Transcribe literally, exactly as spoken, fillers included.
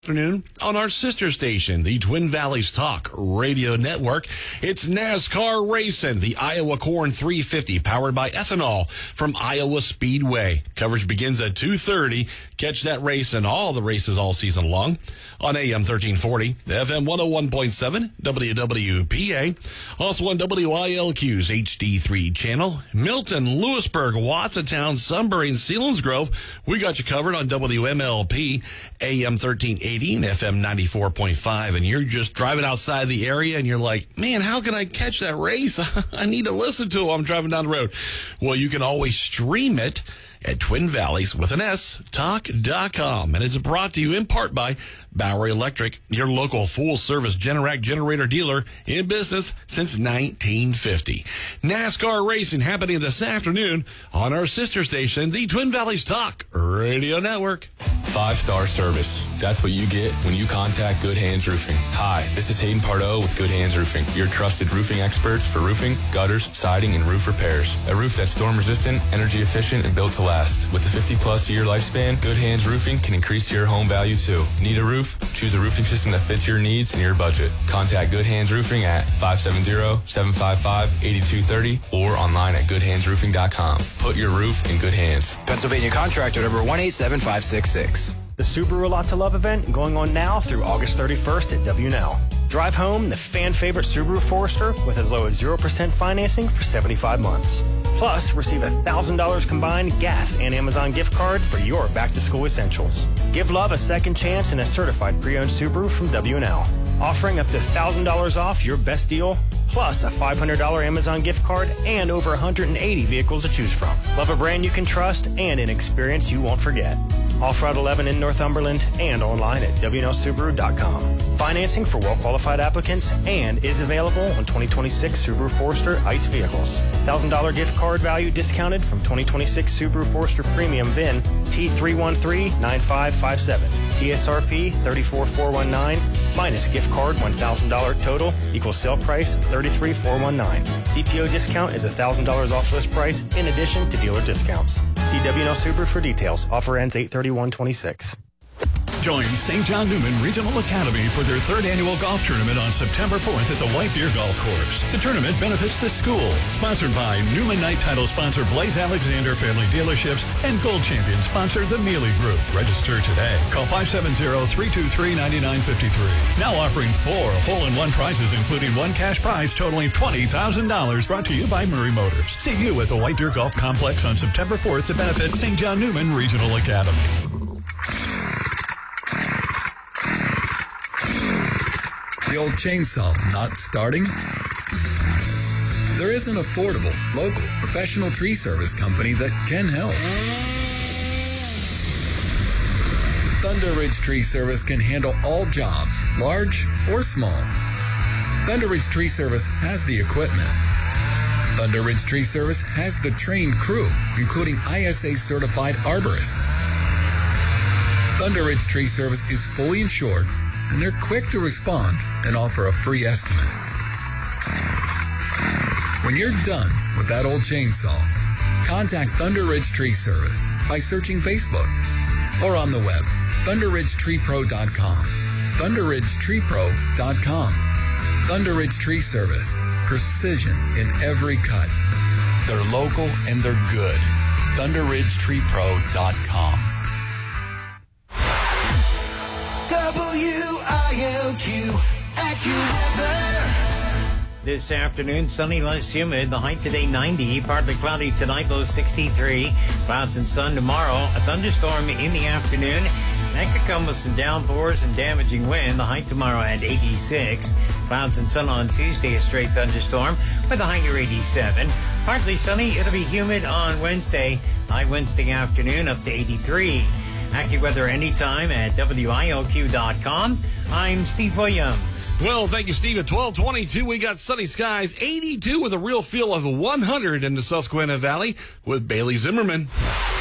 Afternoon on our sister station, the Twin Valleys Talk Radio Network. It's NASCAR Racing, the Iowa Corn three fifty, powered by ethanol from Iowa Speedway. Coverage begins at two thirty. Catch that race and all the races all season long on A M thirteen forty, F M one oh one point seven, W W P A. Also on W I L Q's H D three channel. Milton, Lewisburg, Watsontown, Sunbury, and Selinsgrove. We got you covered on W M L P, A M thirteen eighty and F M ninety-four point five. And you're just driving outside the area and you're like, man, how can I catch that race? I need to listen to it while I'm driving down the road. Well, you can always stream it at Twin Valleys with an S, talk dot com. And it's brought to you in part by Bowery Electric, your local full-service Generac generator dealer in business since nineteen fifty. NASCAR Racing happening this afternoon on our sister station, the Twin Valleys Talk Radio Network. Five-star service. That's what you get when you contact Good Hands Roofing. Hi, this is Hayden Pardo with Good Hands Roofing, your trusted roofing experts for roofing, gutters, siding, and roof repairs. A roof that's storm-resistant, energy-efficient, and built to last. With a fifty-plus year lifespan, Good Hands Roofing can increase your home value too. Need a roof? Choose a roofing system that fits your needs and your budget. Contact Good Hands Roofing at five seven zero, seven five five, eight two three zero or online at good hands roofing dot com. Put your roof in good hands. Pennsylvania contractor number one eight seven five six six. The Subaru A Lot to Love event going on now through August thirty-first at W and L. Drive home the fan-favorite Subaru Forester with as low as zero percent financing for seventy-five months. Plus, receive a one thousand dollars combined gas and Amazon gift card for your back-to-school essentials. Give love a second chance in a certified pre-owned Subaru from W and L. Offering up to one thousand dollars off your best deal, plus a five hundred dollars Amazon gift card and over one hundred eighty vehicles to choose from. Love a brand you can trust and an experience you won't forget. Off Route eleven in Northumberland and online at W N L Subaru dot com. Financing for well-qualified applicants and is available on twenty twenty-six Subaru Forester ICE vehicles. one thousand dollars gift card value discounted from twenty twenty-six Subaru Forester Premium V I N T three one three nine five five seven. T S R P three four four one nine minus gift card one thousand dollars total equals sale price thirty-three thousand four hundred nineteen. C P O discount is one thousand dollars off list price in addition to dealer discounts. See W N L Subaru for details. Offer ends eight thirty-one twenty-six. Join Saint John Newman Regional Academy for their third annual golf tournament on September fourth at the White Deer Golf Course. The tournament benefits the school. Sponsored by Newman Knight title sponsor Blaze Alexander Family Dealerships and Gold Champion sponsor the Mealy Group. Register today. Call five seven zero, three two three, nine nine five three. Now offering four hole-in-one prizes, including one cash prize totaling twenty thousand dollars. Brought to you by Murray Motors. See you at the White Deer Golf Complex on September fourth to benefit Saint John Newman Regional Academy. The old chainsaw not starting? There is an affordable, local, professional tree service company that can help. Thunder Ridge Tree Service can handle all jobs, large or small. Thunder Ridge Tree Service has the equipment. Thunder Ridge Tree Service has the trained crew, including I S A certified arborists. Thunder Ridge Tree Service is fully insured, and they're quick to respond and offer a free estimate. When you're done with that old chainsaw, contact Thunder Ridge Tree Service by searching Facebook or on the web, thunder ridge tree pro dot com. thunder ridge tree pro dot com. Thunder Ridge Tree Service, precision in every cut. They're local and they're good. thunder ridge tree pro dot com. W I L Q AccuWeather. This afternoon, sunny, less humid. The high today ninety, partly cloudy tonight, low sixty-three. Clouds and sun tomorrow. A thunderstorm in the afternoon. That could come with some downpours and damaging wind. The high tomorrow at eighty-six. Clouds and sun on Tuesday, a straight thunderstorm with a high near eighty-seven. Partly sunny, it'll be humid on Wednesday. High Wednesday afternoon up to eighty-three. AccuWeather anytime at W I L Q dot com. I'm Steve Williams. Well, thank you, Steve. At twelve twenty-two, we got sunny skies, eighty-two with a real feel of one hundred in the Susquehanna Valley with Bailey Zimmerman.